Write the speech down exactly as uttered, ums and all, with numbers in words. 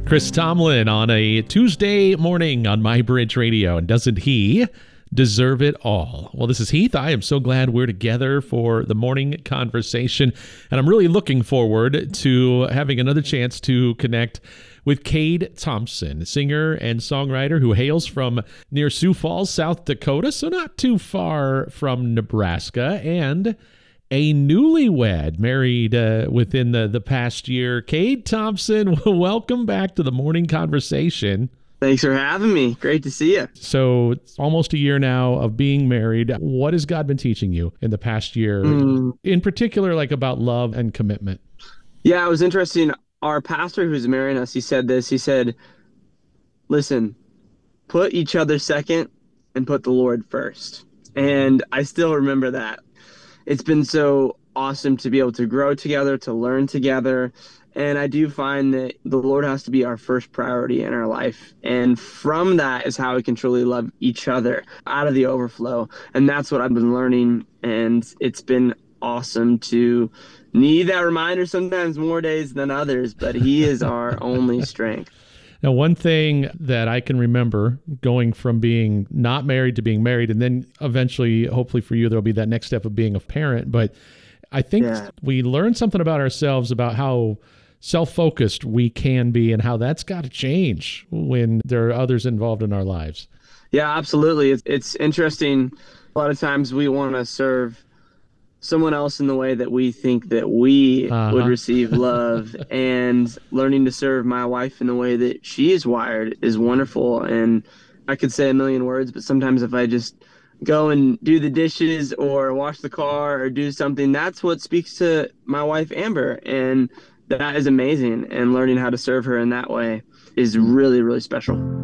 Chris Tomlin on a Tuesday morning on My Bridge Radio. And doesn't he deserve it all? Well, this is Heath. I am so glad we're together for the morning conversation. And I'm really looking forward to having another chance to connect with Cade Thompson, singer and songwriter who hails from near Sioux Falls, South Dakota, so not too far from Nebraska, and a newlywed, married uh, within the, the past year. Cade Thompson, welcome back to the morning conversation. Thanks for having me. Great to see you. So it's almost a year now of being married. What has God been teaching you in the past year, mm. in particular, like about love and commitment? Yeah, it was interesting. Our pastor who's marrying us, he said this. He said, listen, put each other second and put the Lord first. And I still remember that. It's been so awesome to be able to grow together, to learn together. And I do find that the Lord has to be our first priority in our life. And from that is how we can truly love each other out of the overflow. And that's what I've been learning. And it's been awesome to need that reminder sometimes more days than others, but he is our only strength. Now, one thing that I can remember going from being not married to being married, and then eventually, hopefully for you, there'll be that next step of being a parent. But I think yeah. we learned something about ourselves, about how self-focused we can be and how that's got to change when there are others involved in our lives. Yeah, absolutely. It's, it's interesting. A lot of times we want to serve someone else in the way that we think that we uh-huh. would receive love, and learning to serve my wife in the way that she is wired is wonderful. And I could say a million words, but sometimes if I just go and do the dishes or wash the car or do something, that's what speaks to my wife, Amber. And that is amazing. And learning how to serve her in that way is really, really special.